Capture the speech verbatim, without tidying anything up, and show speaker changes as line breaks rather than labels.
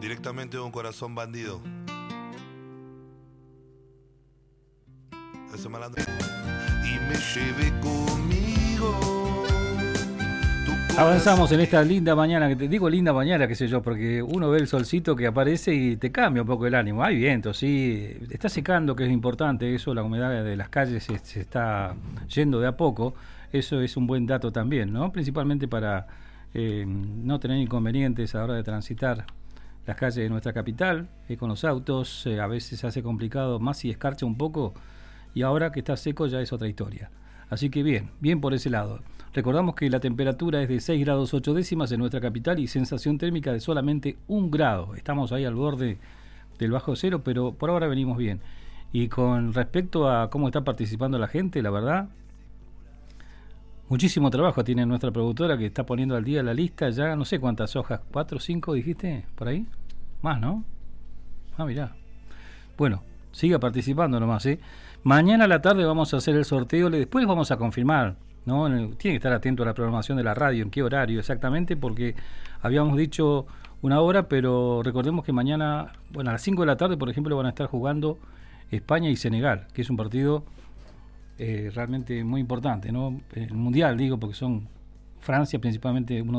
directamente de un corazón bandido. Ese malandro. Y me llevé conmigo.
Avanzamos en esta linda mañana, que te digo linda mañana, qué sé yo, porque uno ve el solcito que aparece y te cambia un poco el ánimo. Hay viento, sí, está secando, que es importante eso, la humedad de las calles se, se está yendo de a poco, eso es un buen dato también, ¿no? Principalmente para eh, no tener inconvenientes a la hora de transitar las calles de nuestra capital, eh, con los autos, eh, a veces se hace complicado, más si escarcha un poco, y ahora que está seco ya es otra historia. Así que bien, bien por ese lado. Recordamos que la temperatura es de seis grados ocho décimas en nuestra capital y sensación térmica de solamente un grado. Estamos ahí al borde del bajo cero, pero por ahora venimos bien. Y con respecto a cómo está participando la gente, la verdad, muchísimo trabajo tiene nuestra productora que está poniendo al día la lista. Ya no sé cuántas hojas, cuatro o cinco dijiste, por ahí. Más, ¿no? Ah, mirá. Bueno, siga participando nomás, ¿eh? Mañana a la tarde vamos a hacer el sorteo, después vamos a confirmar, ¿no? Tiene que estar atento a la programación de la radio, en qué horario exactamente, porque habíamos dicho una hora, pero recordemos que mañana, bueno, a las cinco de la tarde, por ejemplo, van a estar jugando España y Senegal, que es un partido eh, realmente muy importante, ¿no? El mundial, digo, porque son Francia principalmente uno